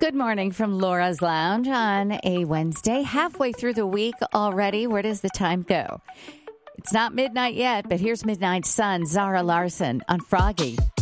Good morning from Laura's Lounge on a Wednesday, halfway through the week already. Where does the time go? It's not midnight yet, but here's Midnight Sun, Zara Larson on Froggy.